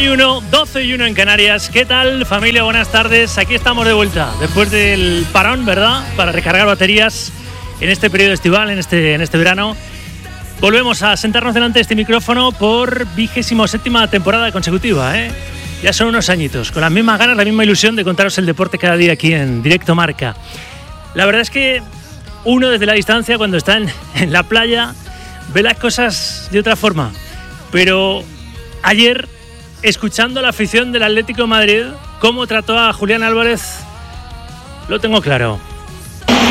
12:01, 12:01 en Canarias. ¿Qué tal, familia? Buenas tardes. Aquí estamos de vuelta, después del parón, ¿verdad? Para recargar baterías en este periodo estival, en este verano. Volvemos a sentarnos delante de este micrófono por 27ª temporada consecutiva, ¿eh? Ya son unos añitos, con las mismas ganas, la misma ilusión de contaros el deporte cada día aquí en Directo Marca. La verdad es que uno desde la distancia, cuando está en la playa, ve las cosas de otra forma. Pero ayer, escuchando a la afición del Atlético de Madrid, cómo trató a Julián Álvarez, lo tengo claro.